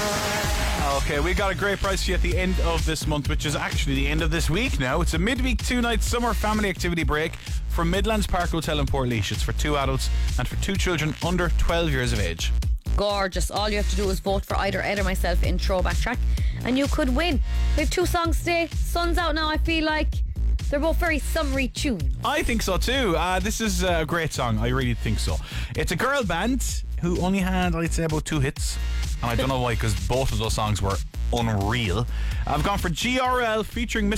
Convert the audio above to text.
Okay, we got a great prize for you at the end of this month, which is actually the end of this week now. It's a midweek 2-night summer family activity break from Midlands Park Hotel in Portlaoise. It's for 2 adults and for 2 children under 12 years of age. Gorgeous. All you have to do is vote for either Ed or myself in Throwback Track and you could win. We have 2 songs today. Sun's out now. I feel like they're both very summery tunes. I think so too. This is a great song. I really think so. It's a girl band who only had, I'd say, about 2 hits. And I don't know why, because both of those songs were unreal. I've gone for GRL featuring